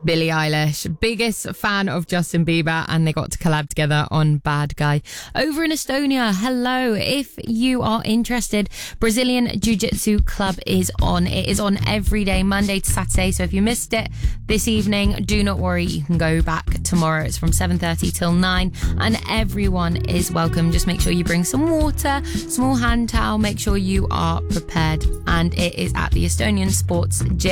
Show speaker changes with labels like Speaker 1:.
Speaker 1: Billie Eilish, biggest fan of Justin Bieber, and they got to collab together on Bad Guy. Over in Estonia, hello. If you are interested, Brazilian Jiu-Jitsu Club is on. It is on every day, Monday to Saturday. So if you missed it this evening, do not worry. You can go back tomorrow. It's from 7:30 till 9, and everyone is welcome. Just make sure you bring some water, small hand towel. Make sure you are prepared. And it is at the Estonian Sports Gym.